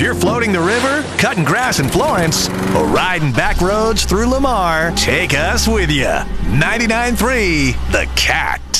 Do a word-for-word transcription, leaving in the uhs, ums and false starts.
you're floating the river, cutting grass in Florence, or riding back roads through Lamar, take us with you. ninety-nine point three The Cat.